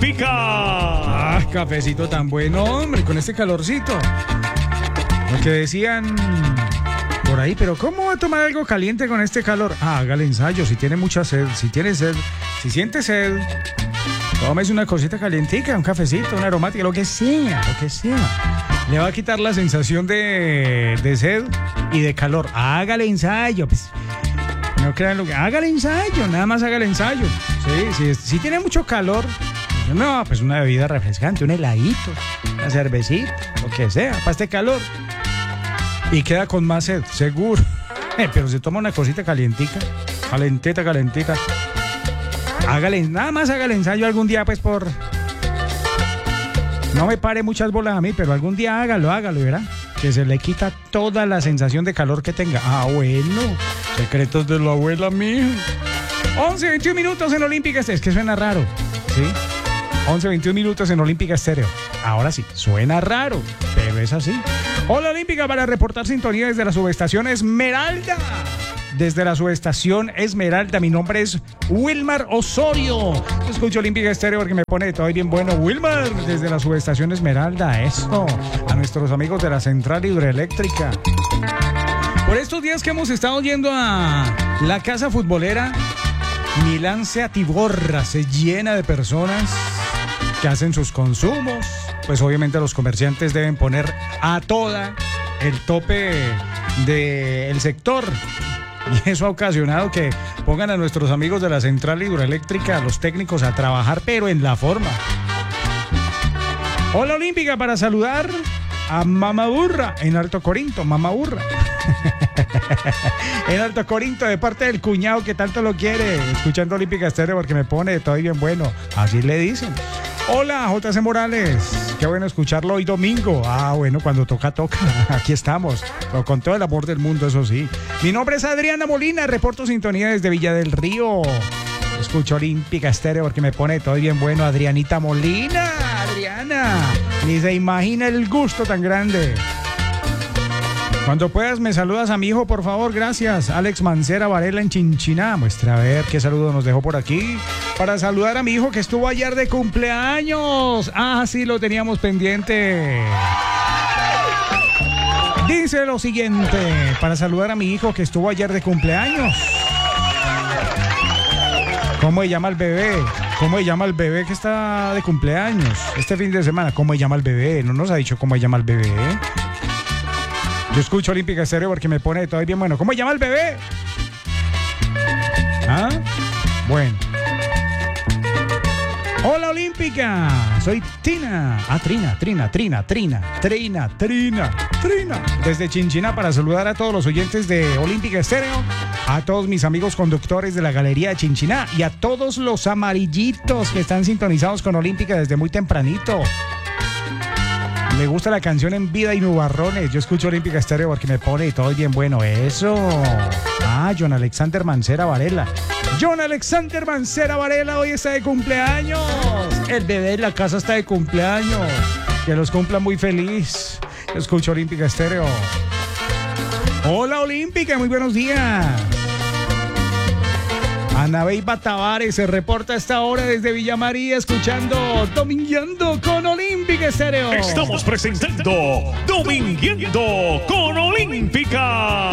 Olímpica. Ah, cafecito tan bueno, hombre, con este calorcito. Lo que decían por ahí, pero ¿cómo va a tomar algo caliente con este calor? Ah, hágale ensayo, si tiene mucha sed, si tiene sed, si siente sed, tómese una cosita calientica, un cafecito, una aromática, lo que sea, lo que sea. Le va a quitar la sensación de sed y de calor. Hágale ensayo, pues. No crean lo que... Hágale ensayo, nada más hágale ensayo. Sí, si tiene mucho calor, no, pues una bebida refrescante, un heladito, una cervecita, lo que sea, para este calor. Y queda con más sed, seguro. Pero se toma una cosita calientica, calentita. Hágale, nada más hágale ensayo algún día, pues por... No me pare muchas bolas a mí, pero algún día hágalo, ¿verdad? Que se le quita toda la sensación de calor que tenga. Ah, bueno. Secretos de la abuela mía. 11:21 minutos en Olímpica Estéreo. Es que suena raro, ¿sí? 11:21 minutos en Olímpica Estéreo. Ahora sí, suena raro, pero es así. Hola Olímpica para reportar sintonía desde la subestación Esmeralda. Desde la subestación Esmeralda, mi nombre es Wilmar Osorio. Escucho Olímpica Estéreo porque me pone todo bien bueno. Wilmar, desde la subestación Esmeralda, eso. A nuestros amigos de la central hidroeléctrica. Por estos días que hemos estado yendo a la casa futbolera, Milán se atiborra, se llena de personas que hacen sus consumos. Pues obviamente los comerciantes deben poner a toda el tope del sector. Y eso ha ocasionado que pongan a nuestros amigos de la central hidroeléctrica, a los técnicos, a trabajar, pero en la forma. Hola Olímpica para saludar a Mamá Burra en Alto Corinto, Mamá Burra. En Alto Corinto, de parte del cuñado que tanto lo quiere, escuchando Olímpica Estéreo porque me pone todo bien bueno. Así le dicen. Hola, JC Morales. Qué bueno escucharlo hoy domingo. Ah, bueno, cuando toca. Aquí estamos. Pero con todo el amor del mundo, eso sí. Mi nombre es Adriana Molina. Reporto sintonía desde Villa del Río. Escucho Olímpica Estéreo porque me pone todo bien bueno. Adrianita Molina. Adriana. Ni se imagina el gusto tan grande. Cuando puedas me saludas a mi hijo, por favor, gracias. Alex Mancera Varela en Chinchiná. Muestra a ver qué saludo nos dejó por aquí. Para saludar a mi hijo que estuvo ayer de cumpleaños. Ah, sí, lo teníamos pendiente. Dice lo siguiente, para saludar a mi hijo que estuvo ayer de cumpleaños. ¿Cómo se llama el bebé? ¿Cómo se llama el bebé que está de cumpleaños este fin de semana? ¿Cómo se llama el bebé? No nos ha dicho cómo se llama el bebé. Yo escucho Olímpica Estéreo porque me pone todo bien bueno. ¿Cómo se llama el bebé? ¿Ah? Bueno. Hola Olímpica, soy Tina. Ah, Trina. Desde Chinchiná para saludar a todos los oyentes de Olímpica Estéreo, a todos mis amigos conductores de la Galería de Chinchiná y a todos los amarillitos que están sintonizados con Olímpica desde muy tempranito. Me gusta la canción En Vida y Nubarrones. Yo escucho Olímpica Estéreo porque me pone todo bien bueno. Eso. Ah, John Alexander Mancera Varela. John Alexander Mancera Varela hoy está de cumpleaños. El bebé de la casa está de cumpleaños. Que los cumpla muy feliz. Yo escucho Olímpica Estéreo. Hola Olímpica, muy buenos días. Anabeiba Tavares se reporta a esta hora desde Villa María escuchando Domingueando con Olímpica Estéreo. Estamos presentando Domingueando con Olímpica.